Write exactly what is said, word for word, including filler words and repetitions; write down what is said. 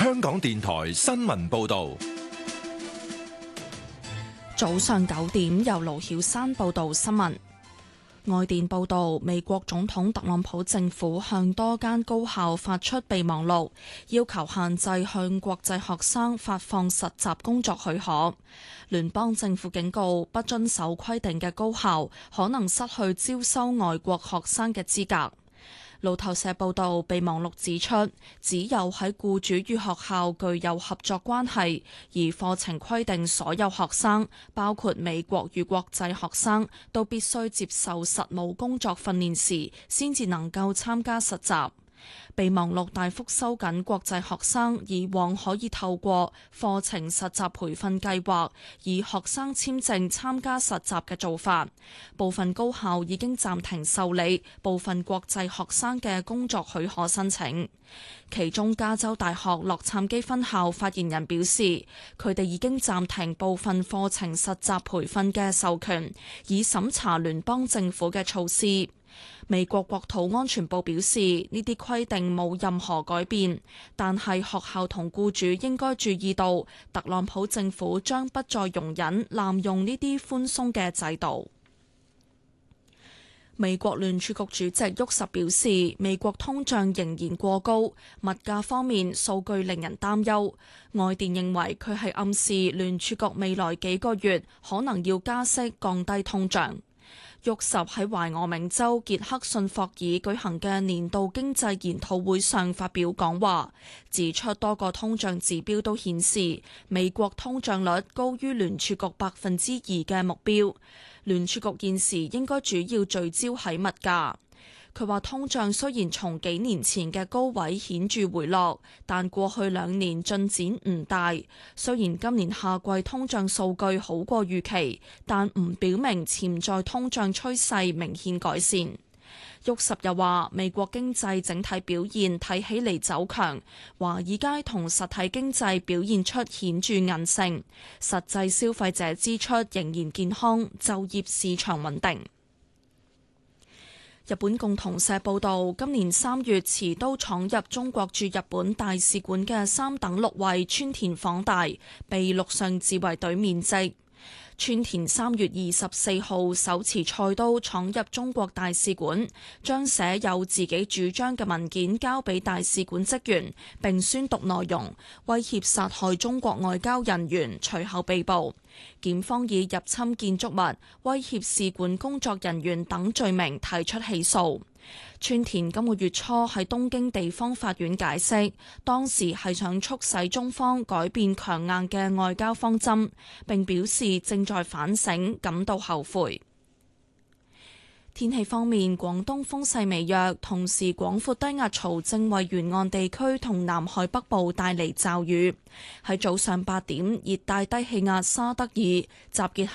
香港電台新聞報道。 早上九點，由盧曉珊報道新聞。外電報道，美國總統特朗普政府向多間高校發出備忘錄，要求限制向國際學生發放實習工作許可。聯邦政府警告，不遵守規定嘅高校可能失去招收外國學生嘅資格。路透社報道，備忘錄指出，只有喺僱主與學校具有合作關係，而課程規定所有學生，包括美國與國際學生，都必須接受實務工作訓練時，先至能夠參加實習。備忘錄大幅收緊國際學生以往可以透過課程實習培訓計劃以學生簽證參加實習嘅做法。部分高校已經暫停受理部分國際學生嘅工作許可申請。其中加州大學洛杉磯分校發言人表示，佢哋已經暫停部分課程實習培訓嘅授權，以審查聯邦政府嘅措施。美國國土安全部表示，呢啲規定冇任何改變，但係學校同僱主應該注意到，特朗普政府將不再容忍濫用呢啲寬鬆嘅制度。美國聯儲局主席沃什表示，美國通脹仍然過高，物價方面數據令人擔憂。外電認為佢係暗示聯儲局未來幾個月可能要加息降低通脹。沃什喺懷俄明州傑克遜霍爾舉行嘅年度經濟研討會上發表講話，指出多個通脹指標都顯示美國通脹率高於聯儲局百分之二嘅目標。聯儲局現時應該主要聚焦喺物價。佢話通脹雖然從幾年前嘅高位顯著回落，但過去兩年進展唔大。雖然今年夏季通脹數據好過預期，但唔表明潛在通脹趨勢明顯改善。沃什又話，美國經濟整體表現睇起嚟走強，華爾街同實體經濟表現出顯著韌性，實際消費者支出仍然健康，就業市場穩定。日本共同社報道，今年三月持刀闖入中國駐日本大使館嘅三等陸尉川田晃大被陸上自衛隊免職。川田三月二十四號手持菜刀闖入中國大使館，將寫有自己主張嘅文件交俾大使館職員，並宣讀內容，威脅殺害中國外交人員，隨後被捕。檢方以入侵建築物、威脅使館工作人員等罪名提出起訴。川田今個月初喺東京地方法院解釋，當時係想促使中方改變強硬嘅外交方針，並表示正在反省，感到後悔。天氣方面，廣東風勢微弱，同時廣闊低壓槽正為沿岸地區同南海北部帶嚟驟雨。喺早上八點，熱帶低氣壓沙德爾集結喺